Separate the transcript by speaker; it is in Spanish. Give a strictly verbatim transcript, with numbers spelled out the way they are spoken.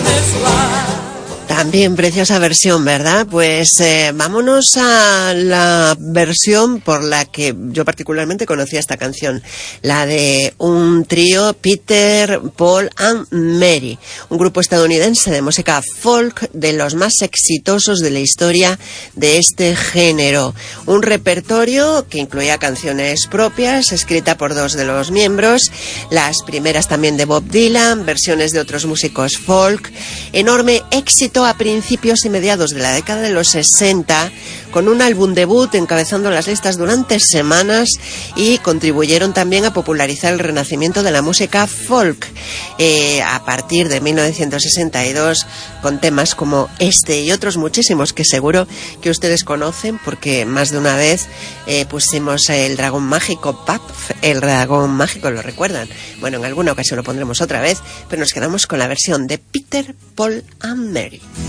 Speaker 1: También preciosa versión, ¿verdad? Pues eh, vámonos a la versión por la que yo particularmente conocía esta canción, la de un trío, Peter, Paul and Mary, un grupo estadounidense de música folk de los más exitosos de la historia de este género. Un repertorio que incluía canciones propias, escrita por dos de los miembros, las primeras también de Bob Dylan, versiones de otros músicos folk, enorme éxito a principios y mediados de la década de los sesenta, con un álbum debut encabezando las listas durante semanas, y contribuyeron también a popularizar el renacimiento de la música folk eh, a partir de mil novecientos sesenta y dos, con temas como este y otros muchísimos que seguro que ustedes conocen, porque más de una vez eh, pusimos el dragón mágico, Puff, el dragón mágico, ¿lo recuerdan? Bueno, en alguna ocasión lo pondremos otra vez, pero nos quedamos con la versión de Peter, Paul and Mary.